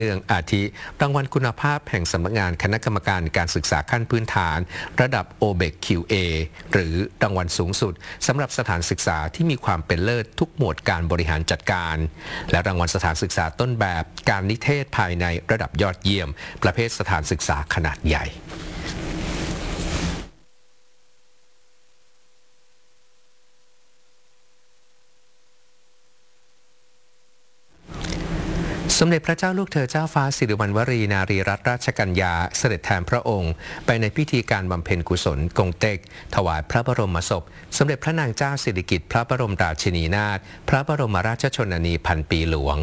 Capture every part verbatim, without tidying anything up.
เรื่องอาทิรางวัลคุณภาพแห่งสำนักงานคณะกรรมการการศึกษาขั้นพื้นฐานระดับ โอ เบค คิว เอ หรือรางวัลสูงสุดสำหรับสถานศึกษาที่มีความเป็นเลิศทุกหมวดการบริหารจัดการและรางวัลสถานศึกษาต้นแบบการนิเทศภายในระดับยอดเยี่ยมประเภทสถานศึกษาขนาดใหญ่สมเด็จพระเจ้าลูกเธอเจ้าฟ้าสิริวัณวรีนารีรัตนราชกัญญาเสด็จแทนพระองค์ไปในพิธีการบำเพ็ญกุศลกงเต็กถวายพระบรมศพสมเด็จพระนางเจ้าสิริกิติ์พระบรมราชินีนาถพระบรมราชชนนีพันปีหลวง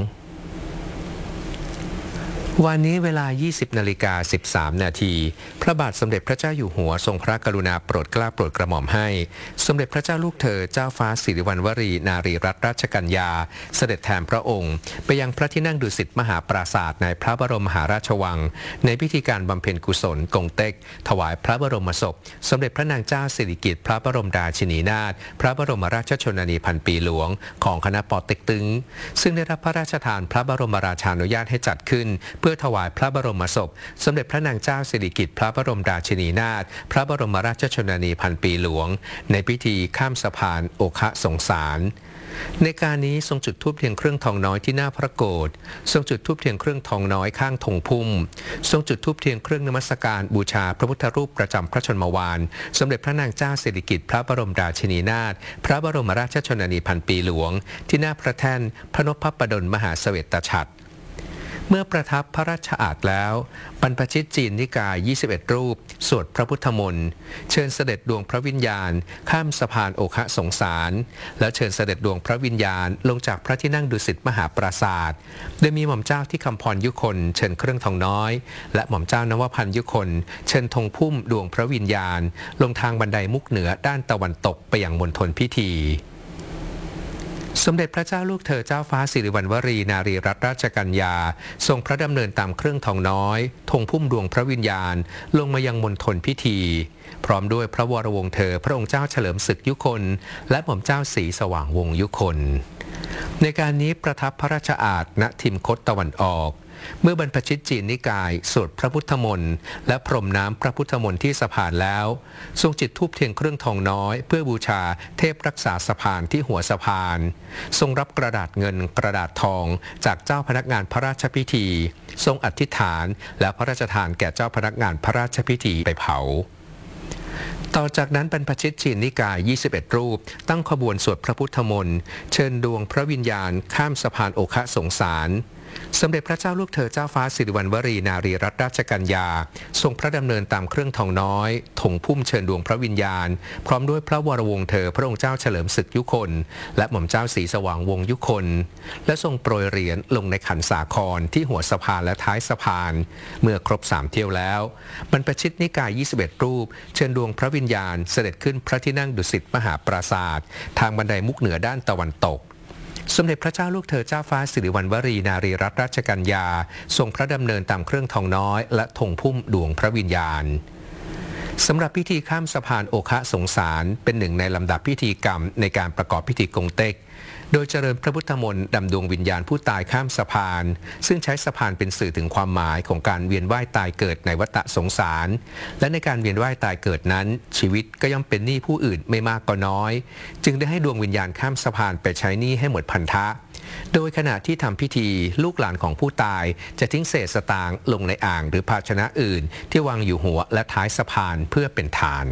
วันนี้เวลา ยี่สิบนาฬิกาสิบสาม นาทีพระบาทสมเด็จพระเจ้าอยู่หัวทรงพระกรุณาโปรดเกล้าโปรดกระหม่อมให้สมเด็จพระเจ้าลูกเธอเจ้าฟ้าสิริวัณวรีนารีรัตนราชกัญญาเสด็จแทนพระองค์ไปยังพระที่นั่งดุสิตมหาปราสาทในพระบรมมหาราชวังในพิธีการบำเพ็ญกุศลกงเต็กถวายพระบรมศพสมเด็จพระนางเจ้าสิริกิติ์พระบรมราชินีนาถพระบรมราชชนนีพันปีหลวงของคณะปอเต็กตึงซึ่งได้รับพระราชทานพระบรมราชานุญาตให้จัดขึ้นเพื่อถวายพระบรมศพสมเด็จพระนางเจ้าสิริกิติ์พระบรมราชินีนาถพระบรมราชชนนีพันปีหลวงในพิธีข้ามสะพานโอคะสงสารในการนี้ทรงจุดธูปเทียนเครื่องทองน้อยที่หน้าพระโกฐทรงจุดธูปเทียนเครื่องทองน้อยข้างธงพุ่มทรงจุดธูปเทียนเครื่องนมัสการบูชาพระพุทธรูปประจำพระชนมวาลสมเด็จพระนางเจ้าสิริกิติ์พระบรมราชินีนาถพระบรมราชชนนีพันปีหลวงที่หน้าพระแท่นพระนพปดลมหาเสวตฉัตรเมื่อประทับพระราชอาสน์แล้วบรรพชิตจีนนิกายยี่สิบเอ็ดรูปสวดพระพุทธมนต์เชิญเสด็จดวงพระวิญญาณข้ามสะพานโอคะสงสารแล้วเชิญเสด็จดวงพระวิญญาณลงจากพระที่นั่งดุสิตมหาปราสาทโดยมีหม่อมเจ้าที่คำพรยุคนเชิญเครื่องทองน้อยและหม่อมเจ้านวพันธ์ยุคนเชิญธงพุ่มดวงพระวิญญาณลงทางบันไดมุกเหนือด้านตะวันตกไปยังมณฑลพิธีสมเด็จพระเจ้าลูกเธอเจ้าฟ้าสิริวัณวรีนารีรัตนราชกัญญาทรงพระดำเนินตามเครื่องทองน้อยธงพุ่มดวงพระวิญญาณลงมายังมณฑลพิธีพร้อมด้วยพระวรวงศ์เธอพระองค์เจ้าเฉลิมศึกยุคนและหม่อมเจ้าศรีสว่างวงศ์ยุคนในการนี้ประทับพระราชอาสน์ณทิมคตตะวันออกเมื่อบรรพชิตจีนนิกายสวดพระพุทธมนต์และพรมน้ำพระพุทธมนต์ที่สะพานแล้วทรงจุดธูปเทียนเครื่องทองน้อยเพื่อบูชาเทพรักษาสะพานที่หัวสะพานทรงรับกระดาษเงินกระดาษทองจากเจ้าพนักงานพระราชพิธีทรงอธิษฐานและพระราชทานแก่เจ้าพนักงานพระราชพิธีไปเผาต่อจากนั้นบรรพชิตจีนนิกายยี่สิบเอ็ดรูปตั้งขบวนสวดพระพุทธมนต์เชิญดวงพระวิญญาณข้ามสะพานโอคะสงสารสมเด็จพระเจ้าลูกเธอเจ้าฟ้าสิริวัณวรีนารีรัตนราชกัญญาทรงพระดำเนินตามเครื่องทองน้อยธงพุ่มเชิญดวงพระวิญญาณพร้อมด้วยพระวรวงศ์เธอพระองค์เจ้าเฉลิมศึกยุคนและหม่อมเจ้าศรีสว่างวงศ์ยุคนและทรงโปรยเหรียญลงในขันสาครที่หัวสะพานและท้ายสะพานเมื่อครบสามเที่ยวแล้วบรรพชิตนิกายยี่สิบเอ็ดรูปเชิญดวงพระวิญญาณเสด็จขึ้นพระที่นั่งดุสิตมหาปราสาททางบันไดมุกเหนือด้านตะวันตกสมเด็จพระเจ้าลูกเธอเจ้าฟ้าสิริวัณวรีนารีรัตนราชกัญญาทรงพระดำเนินตามเครื่องทองน้อยและธงพุ่มดวงพระวิญญาณสำหรับพิธีข้ามสะพานโอคะสงสารเป็นหนึ่งในลำดับพิธีกรรมในการประกอบพิธีกงเต็กโดยเจริญพระพุทธมนต์ดำดวงวิญญาณผู้ตายข้ามสะพานซึ่งใช้สะพานเป็นสื่อถึงความหมายของการเวียนว่ายตายเกิดในวัฏสงสารและในการเวียนว่ายตายเกิดนั้นชีวิตก็ย่อมเป็นหนี้ผู้อื่นไม่มากก็น้อยจึงได้ให้ดวงวิญญาณข้ามสะพานไปใช้หนี้ให้หมดพันธะโดยขณะที่ทำพิธีลูกหลานของผู้ตายจะทิ้งเศษสตางค์ลงในอ่างหรือภาชนะอื่นที่วางอยู่หัวและท้ายสะพานเพื่อเป็นทาน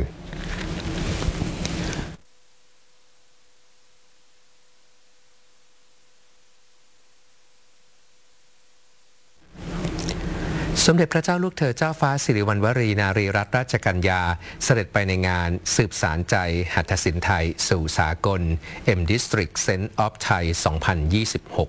สมเด็จพระเจ้าลูกเธอเจ้าฟ้าสิริวัณวรีนารีรัตนราชกัญญาเสด็จไปในงานสืบสารใจหัตถศิลป์ไทยสู่สากล M District Sense of Thai สองพันยี่สิบหก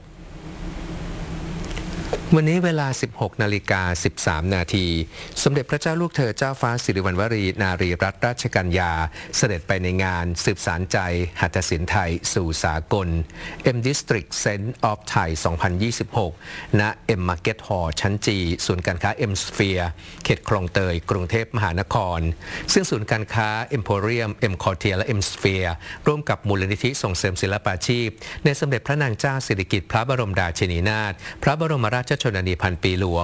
วันนี้เวลา สิบหกนาฬิกาสิบสาม นาทีสมเด็จพระเจ้าลูกเธอเจ้าฟ้าสิริวัณวรีนารีรัตนราชกัญญาเสด็จไปในงานสืบสารใจหัตถศิลป์ไทยสู่สากล M District Sense of Thai สองพันยี่สิบหก ณ M Market Hall ชั้นจีศูนย์การค้า M Sphere เขตคลองเตยกรุงเทพมหานครซึ่งศูนย์การค้า Emporium M Quartier และ M Sphere ร่วมกับมูลนิธิส่งเสริมศิลปาชีพในสมเด็จพระนางเจ้าสิริกิติ์พระบรมราชินีนาถพระบรมราชชนนีพันปีหลวง